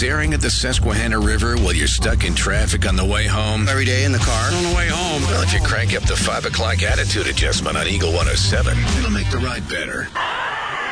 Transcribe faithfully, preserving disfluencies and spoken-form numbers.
staring at the Susquehanna River while you're stuck in traffic on the way home? Every day in the car. On the way home. Well, if you crank up the five o'clock attitude adjustment on Eagle one oh seven, it'll make the ride better.